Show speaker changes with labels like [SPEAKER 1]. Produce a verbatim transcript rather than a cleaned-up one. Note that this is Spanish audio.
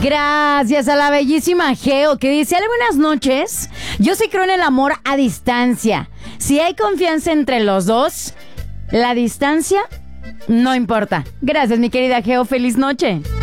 [SPEAKER 1] Gracias a la bellísima Geo, que dice: "Ale, buenas noches. Yo sí creo en el amor a distancia. Si hay confianza entre los dos, la distancia no importa". Gracias, mi querida Geo. Feliz noche.